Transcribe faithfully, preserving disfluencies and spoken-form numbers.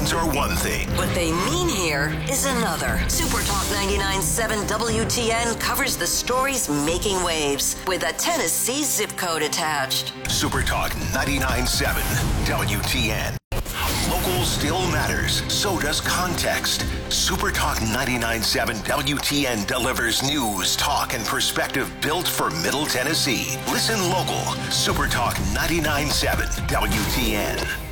headlines are one thing. What they mean here is another. Supertalk ninety-nine point seven W T N covers the stories making waves with a Tennessee zip code attached. Supertalk ninety-nine point seven W T N. Local still matters. So does context. Supertalk ninety-nine point seven W T N delivers news, talk, and perspective built for Middle Tennessee. Listen local. Supertalk ninety-nine point seven W T N.